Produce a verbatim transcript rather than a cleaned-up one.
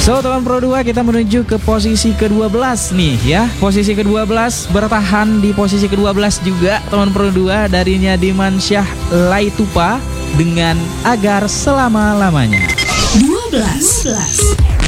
So teman Pro dua, kita menuju ke posisi kedua belas nih ya. Posisi kedua belas, bertahan di posisi kedua belas juga teman Pro dua, darinya Dimansyah Laitupa dengan Agar Selama-lamanya. dua belas.